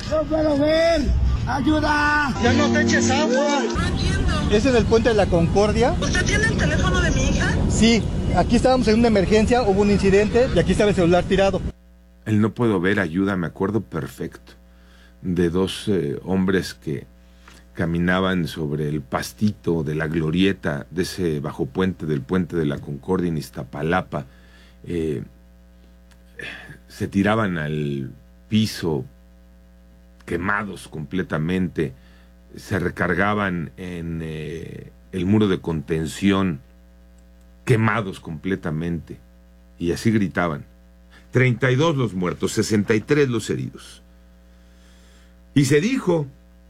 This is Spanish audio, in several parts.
No puedo ver. ¡Ayuda! ¡Ya no te eches agua! No entiendo. ¿Ese es el puente de la Concordia? ¿Usted tiene el teléfono de mi hija? Sí, aquí estábamos en una emergencia, hubo un incidente y aquí estaba el celular tirado. El no puedo ver ayuda, me acuerdo perfecto de dos hombres que caminaban sobre el pastito de la glorieta de ese bajo puente, del puente de la Concordia en Iztapalapa. Se tiraban al piso quemados completamente, se recargaban en el muro de contención, quemados completamente, y así gritaban. 32 los muertos, 63 los heridos. Y se dijo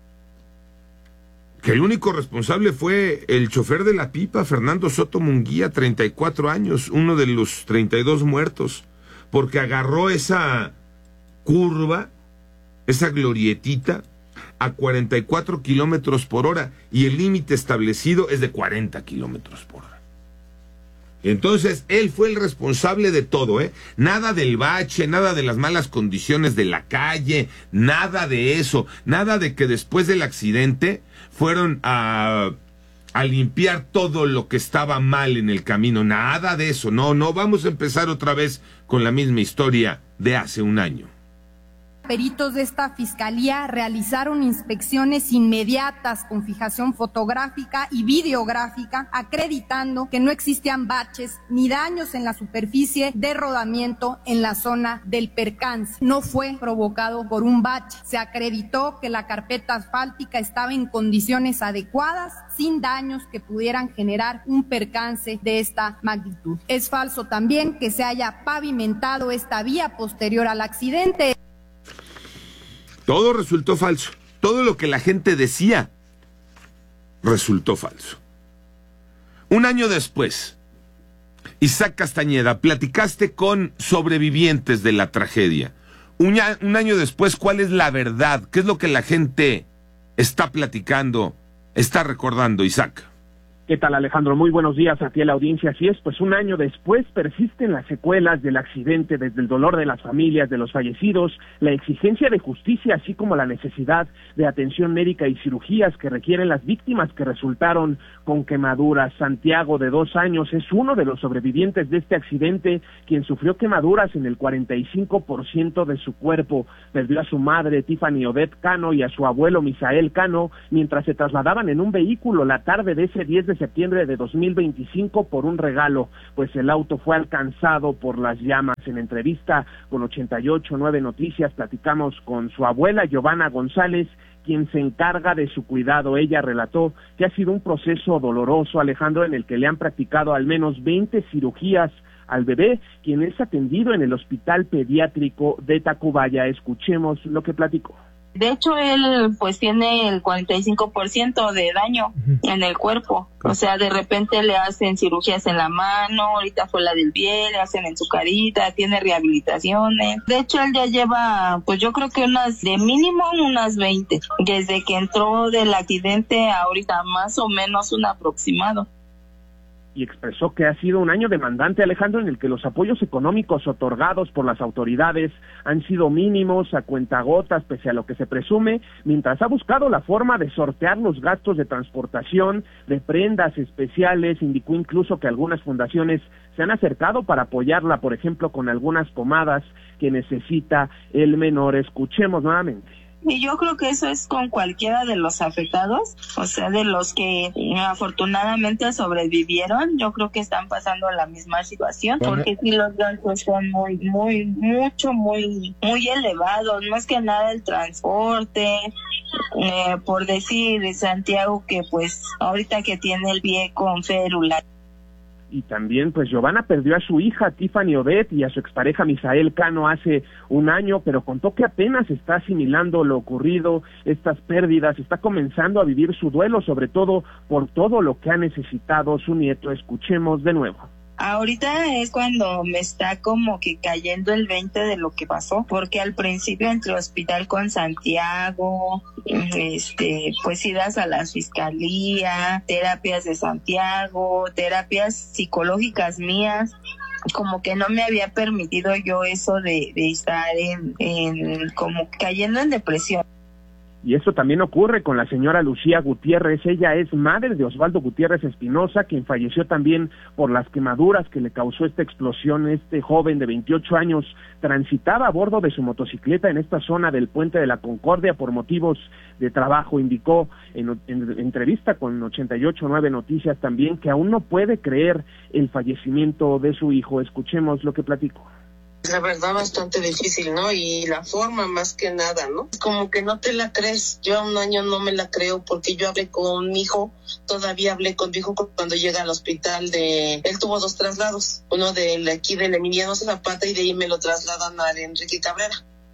que el único responsable fue el chofer de la pipa, Fernando Soto Munguía, 34 años, uno de los 32 muertos, porque agarró esa curva, esa glorietita, a 44 kilómetros por hora, y el límite establecido es de 40 kilómetros por hora. Entonces, él fue el responsable de todo, Nada del bache, nada de las malas condiciones de la calle, nada de eso, nada de que después del accidente fueron a limpiar todo lo que estaba mal en el camino, nada de eso, no vamos a empezar otra vez con la misma historia de hace un año. Peritos de esta fiscalía realizaron inspecciones inmediatas con fijación fotográfica y videográfica, acreditando que no existían baches ni daños en la superficie de rodamiento en la zona del percance. No fue provocado por un bache. Se acreditó que la carpeta asfáltica estaba en condiciones adecuadas, sin daños que pudieran generar un percance de esta magnitud. Es falso también que se haya pavimentado esta vía posterior al accidente. Todo resultó falso. Todo lo que la gente decía resultó falso. Un año después, Isaac Castañeda, platicaste con sobrevivientes de la tragedia. Un año después, ¿cuál es la verdad? ¿Qué es lo que la gente está platicando, está recordando, Isaac? ¿Qué tal, Alejandro? Muy buenos días a ti, a la audiencia. Así es, pues un año después persisten las secuelas del accidente, desde el dolor de las familias de los fallecidos, la exigencia de justicia, así como la necesidad de atención médica y cirugías que requieren las víctimas que resultaron con quemaduras. Santiago, de 2 años, es uno de los sobrevivientes de este accidente, quien sufrió quemaduras en el 45% de su cuerpo. Perdió a su madre, Tiffany Odette Cano, y a su abuelo, Misael Cano, mientras se trasladaban en un vehículo la tarde de ese 10 de septiembre de 2025 por un regalo, pues el auto fue alcanzado por las llamas. En entrevista con 88.9 Noticias platicamos con su abuela, Giovanna González, quien se encarga de su cuidado. Ella relató que ha sido un proceso doloroso, Alejandro, en el que le han practicado al menos 20 cirugías al bebé, quien es atendido en el Hospital Pediátrico de Tacubaya. Escuchemos lo que platicó. De hecho, él pues tiene el 45% de daño en el cuerpo. O sea, de repente le hacen cirugías en la mano, ahorita fue la del pie, le hacen en su carita, tiene rehabilitaciones. De hecho, él ya lleva, pues yo creo que de mínimo unas 20. Desde que entró del accidente, ahorita más o menos un aproximado. Y expresó que ha sido un año demandante, Alejandro, en el que los apoyos económicos otorgados por las autoridades han sido mínimos, a cuentagotas, pese a lo que se presume, mientras ha buscado la forma de sortear los gastos de transportación, de prendas especiales. Indicó incluso que algunas fundaciones se han acercado para apoyarla, por ejemplo, con algunas pomadas que necesita el menor. Escuchemos nuevamente. Y yo creo que eso es con cualquiera de los afectados, o sea, de los que afortunadamente sobrevivieron. Yo creo que están pasando la misma situación, porque sí, los gastos son muy elevados. Más que nada el transporte, por decir Santiago, que pues ahorita que tiene el pie con férula. Y también, pues, Giovanna perdió a su hija, Tiffany Odette, y a su expareja, Misael Cano, hace un año, pero contó que apenas está asimilando lo ocurrido, estas pérdidas, está comenzando a vivir su duelo, sobre todo por todo lo que ha necesitado su nieto. Escuchemos de nuevo. Ahorita es cuando me está como que cayendo el 20 de lo que pasó, porque al principio entre hospital con Santiago, pues idas a la fiscalía, terapias de Santiago, terapias psicológicas mías, como que no me había permitido yo eso de estar en como cayendo en depresión. Y esto también ocurre con la señora Lucía Gutiérrez. Ella es madre de Osvaldo Gutiérrez Espinosa, quien falleció también por las quemaduras que le causó esta explosión. Este joven de 28 años transitaba a bordo de su motocicleta en esta zona del Puente de la Concordia por motivos de trabajo. Indicó en entrevista con 88.9 Noticias también que aún no puede creer el fallecimiento de su hijo. Escuchemos lo que platicó. La verdad bastante difícil, ¿no? Y la forma más que nada, ¿no? Como que no te la crees. Yo a un año no me la creo porque yo hablé con mi hijo, todavía hablé con mi hijo cuando llega al hospital él tuvo 2 traslados, uno de aquí del Emiliano Zapata y de ahí me lo trasladan al Enrique Cabrera.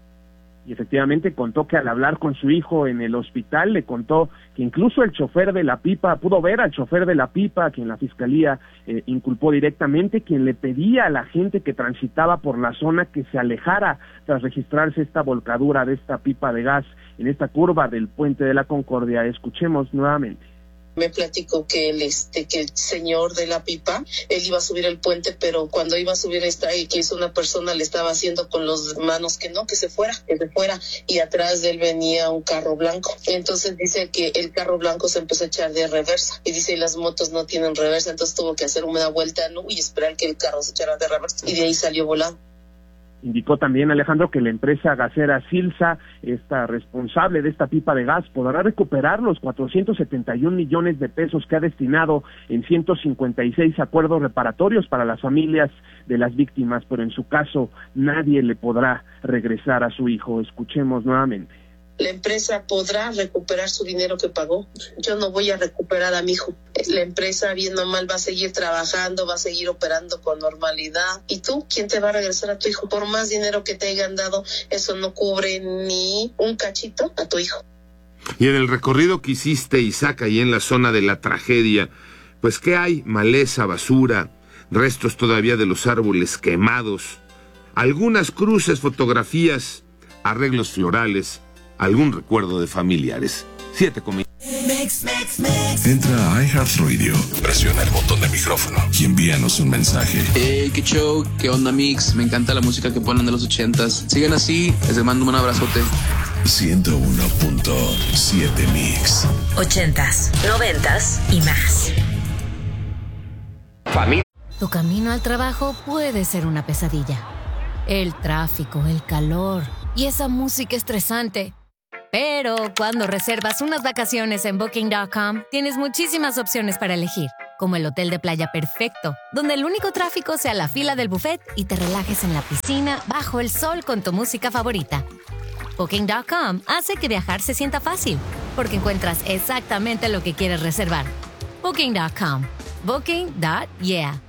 Y efectivamente contó que al hablar con su hijo en el hospital le contó que incluso el chofer de la pipa, pudo ver al chofer de la pipa, a quien la fiscalía inculpó directamente, quien le pedía a la gente que transitaba por la zona que se alejara tras registrarse esta volcadura de esta pipa de gas en esta curva del Puente de la Concordia. Escuchemos nuevamente. Me platicó que el señor de la pipa, él iba a subir el puente, pero cuando iba a subir que hizo una persona le estaba haciendo con las manos que se fuera, y atrás de él venía un carro blanco. Entonces dice que el carro blanco se empezó a echar de reversa, y dice las motos no tienen reversa, entonces tuvo que hacer una vuelta y esperar que el carro se echara de reversa, y de ahí salió volando. Indicó también Alejandro que la empresa gasera Silsa, esta responsable de esta pipa de gas, podrá recuperar los 471 millones de pesos que ha destinado en 156 acuerdos reparatorios para las familias de las víctimas, pero en su caso nadie le podrá regresar a su hijo. Escuchemos nuevamente. La empresa podrá recuperar su dinero que pagó. Yo no voy a recuperar a mi hijo. La empresa, bien o mal, va a seguir trabajando, va a seguir operando con normalidad. ¿Y tú? ¿Quién te va a regresar a tu hijo? Por más dinero que te hayan dado, eso no cubre ni un cachito a tu hijo. Y en el recorrido que hiciste, Isaac, ahí en la zona de la tragedia, pues ¿qué hay? Maleza, basura, restos todavía de los árboles quemados, algunas cruces, fotografías, arreglos florales, algún recuerdo de familiares. 7:00. Entra a iHeartRadio, presiona el botón de micrófono y envíanos un mensaje. Qué show, qué onda Mix, me encanta la música que ponen de los 80s. Sigan así, les mando un abrazote. 101.7 Mix. 80s, 90s y más. Tu camino al trabajo puede ser una pesadilla. El tráfico, el calor y esa música estresante. Pero cuando reservas unas vacaciones en Booking.com, tienes muchísimas opciones para elegir, como el hotel de playa perfecto, donde el único tráfico sea la fila del buffet y te relajes en la piscina bajo el sol con tu música favorita. Booking.com hace que viajar se sienta fácil, porque encuentras exactamente lo que quieres reservar. Booking.com. Booking.yeah.